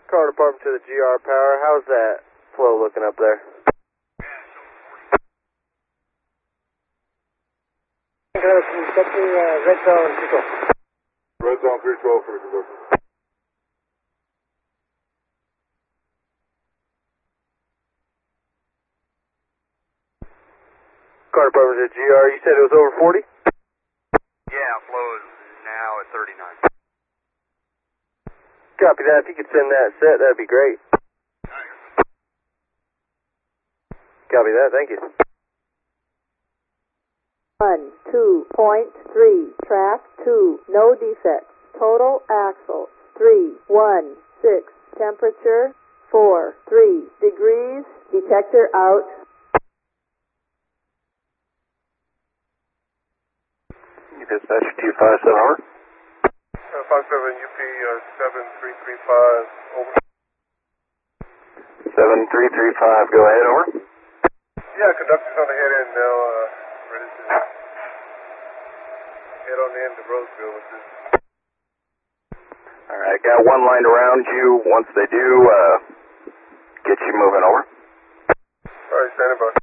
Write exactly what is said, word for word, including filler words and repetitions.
Car department to the G R Power. How's that flow looking up there? Inspector uh, Red Zone three twelve. Red Zone three twelve for the conductor. Car department to the G R. You said it was over forty? Yeah, flow is now at thirty-nine. Copy that. If you could send that set, that'd be great. Copy that. Thank you. One, two point three, track two, no defects. Total axle, three, one, six, temperature, four, three degrees, detector out. Dispatch two five seven, over. Uh, five seven U P uh, seven three three five, over. seven three three five, go ahead, over. Yeah, conductor's on the head end now, uh, ready to head on the end of Roseville with this. Alright, got one lined around you. Once they do, uh, get you moving, over. Alright, standing by.